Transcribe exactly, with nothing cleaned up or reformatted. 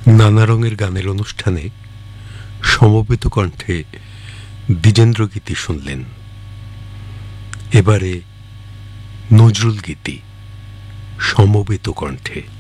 নানা রঙের গানের অনুষ্ঠানে সমবেত কণ্ঠে দ্বিজেন্দ্র গীতি শুনলেন। এবারে নজরুল গীতি সমবেত কণ্ঠে।